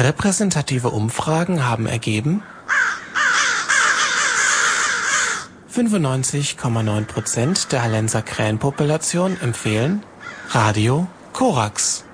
Repräsentative Umfragen haben ergeben, 95,9% der Hallenser Krähenpopulation empfehlen Radio Korax.